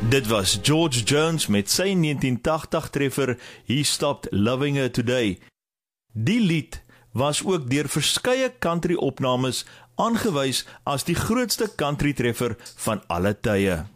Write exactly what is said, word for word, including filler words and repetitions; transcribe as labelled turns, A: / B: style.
A: Dit was George Jones met sy negentien tachtig treffer He Stopped Loving Her Today. Die lied was ook deur verskeie country opnames aangewys as die grootste country treffer van alle tye.